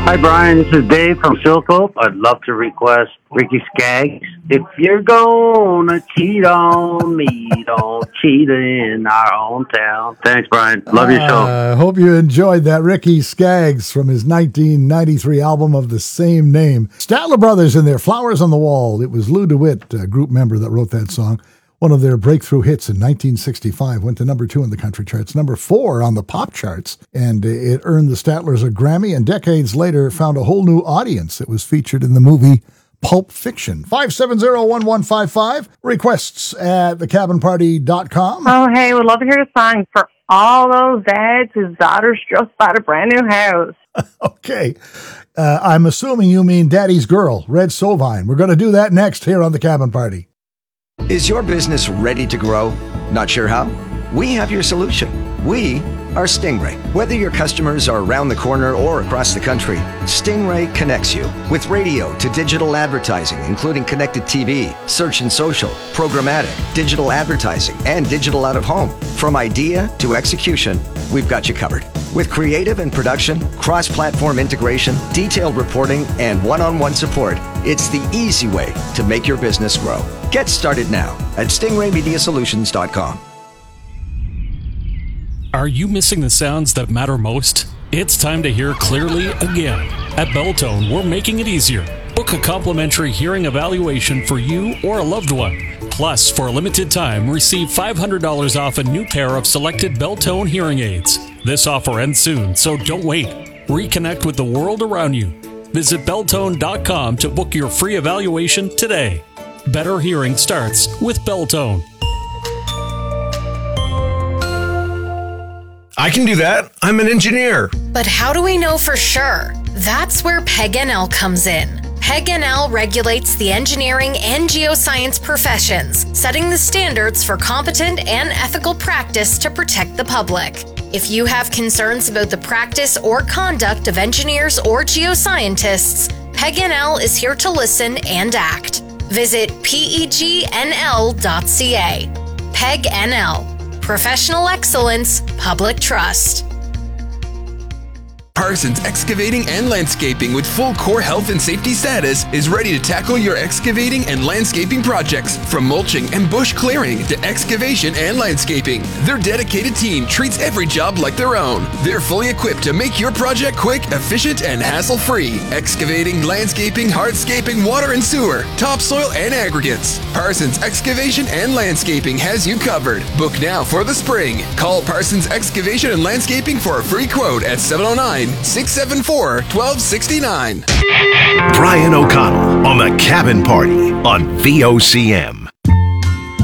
Hi, Brian. This is Dave from Silcope. I'd love to request Ricky Skaggs. If you're gonna cheat on me, don't cheat in our own town. Thanks, Brian. Love your show. I hope you enjoyed that. Ricky Skaggs from his 1993 album of the same name. Statler Brothers in there, Flowers on the Wall. It was Lou DeWitt, a group member, that wrote that song. One of their breakthrough hits in 1965, went to number 2 in the country charts, number 4 on the pop charts, and it earned the Statlers a Grammy, and decades later found a whole new audience. It was featured in the movie Pulp Fiction. 570-1155, requests at thecabinparty.com. Oh, hey, we'd love to hear a song for all those dads whose daughters just bought a brand new house. Okay. I'm assuming you mean Daddy's Girl, Red Sovine. We're going to do that next here on The Cabin Party. Is your business ready to grow? Not sure how? We have your solution. We are Stingray. Whether your customers are around the corner or across the country, Stingray connects you with radio to digital advertising, including connected TV, search and social, programmatic, digital advertising, and digital out of home. From idea to execution, we've got you covered. With creative and production, cross-platform integration, detailed reporting, and one-on-one support, it's the easy way to make your business grow. Get started now at stingraymediasolutions.com. Are you missing the sounds that matter most? It's time to hear clearly again. At Belltone, we're making it easier. Book a complimentary hearing evaluation for you or a loved one. Plus, for a limited time, receive $500 off a new pair of selected Belltone hearing aids. This offer ends soon, so don't wait. Reconnect with the world around you. Visit Belltone.com to book your free evaluation today. Better hearing starts with Belltone. I can do that. I'm an engineer. But how do we know for sure? That's where PEG-NL comes in. PEG-NL regulates the engineering and geoscience professions, setting the standards for competent and ethical practice to protect the public. If you have concerns about the practice or conduct of engineers or geoscientists, PEG-NL is here to listen and act. Visit pegnl.ca. PEG-NL. Professional excellence, public trust. Parsons Excavating and Landscaping, with full core health and safety status, is ready to tackle your excavating and landscaping projects. From mulching and bush clearing to excavation and landscaping, their dedicated team treats every job like their own. They're fully equipped to make your project quick, efficient, and hassle-free. Excavating, landscaping, hardscaping, water and sewer, topsoil, and aggregates. Parsons Excavation and Landscaping has you covered. Book now for the spring. Call Parsons Excavation and Landscaping for a free quote at 709-674-1269. Brian O'Connell on The Cabin Party on VOCM.